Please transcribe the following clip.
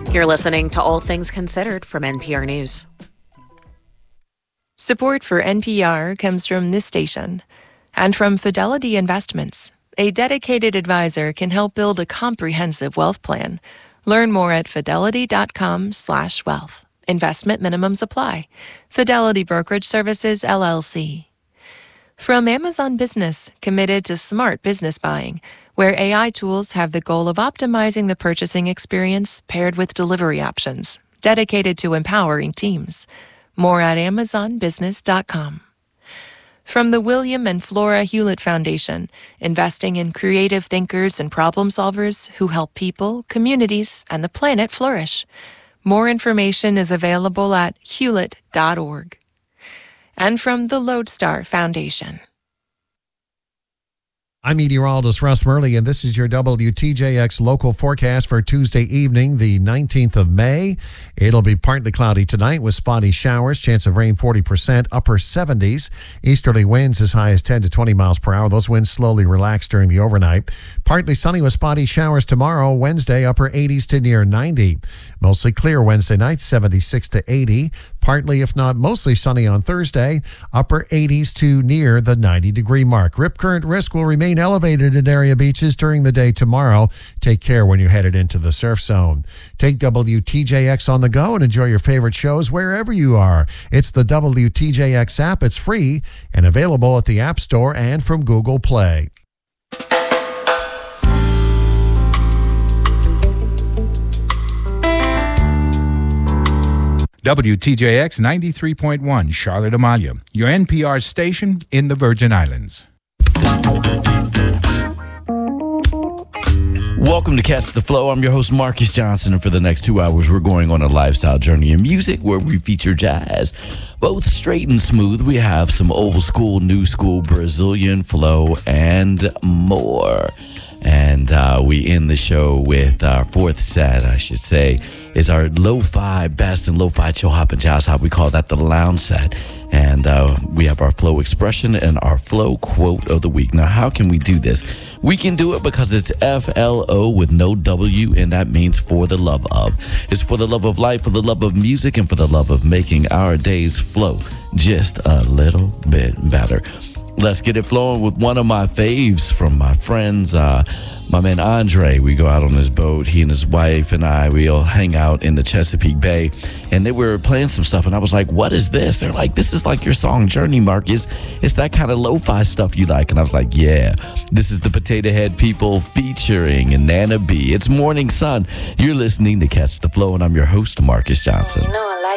You're listening to All Things Considered from NPR News. Support for NPR comes from this station and from Fidelity Investments. A dedicated advisor can help build a comprehensive wealth plan. Learn more at fidelity.com/wealth. Investment minimums apply. Fidelity Brokerage Services, LLC. From Amazon Business, committed to smart business buying, where AI tools have the goal of optimizing the purchasing experience paired with delivery options, dedicated to empowering teams. More at amazonbusiness.com. From the William and Flora Hewlett Foundation, investing in creative thinkers and problem solvers who help people, communities, and the planet flourish. More information is available at hewlett.org. And from the Lodestar Foundation. I'm meteorologist Russ Murley, and this is your WTJX local forecast for Tuesday evening, the 19th of May. It'll be partly cloudy tonight with spotty showers, chance of rain 40%, upper 70s. Easterly winds as high as 10 to 20 miles per hour. Those winds slowly relax during the overnight. Partly sunny with spotty showers tomorrow, Wednesday, upper 80s to near 90. Mostly clear Wednesday night, 76 to 80. Partly, if not mostly sunny on Thursday, upper 80s to near the 90-degree mark. Rip current risk will remain elevated in area beaches during the day tomorrow. Take care when you're headed into the surf zone. Take WTJX on the go and enjoy your favorite shows wherever you are. It's the WTJX app. It's free and available at the App Store and from Google Play. WTJX 93.1 Charlotte Amalia, your NPR station in the Virgin Islands. Welcome to Catch the Flow. I'm your host, Marcus Johnson, and for the next 2 hours, we're going on a lifestyle journey in music where we feature jazz. Both straight and smooth, we have some old school, new school, Brazilian flow, and more. And we end the show with our fourth set, I should say, is our lo-fi, best and lo-fi chill hop and jazz hop. We call that the lounge set. And we have our flow expression and our flow quote of the week. Now, how can we do this? We can do it because it's FLO with no W, and that means for the love of. It's for the love of life, for the love of music, and for the love of making our days flow just a little bit better. Let's get it flowing with one of my faves from my friends, my man Andre. We go out on his boat. He and his wife and I, we all hang out in the Chesapeake Bay. And they were playing some stuff, and I was like, what is this? They're like, this is like your song Journey, Marcus. It's that kind of lo-fi stuff you like. And I was like, yeah, this is the Potato Head People featuring Nana B. It's Morning Sun. You're listening to Catch the Flow, and I'm your host, Marcus Johnson. You know I like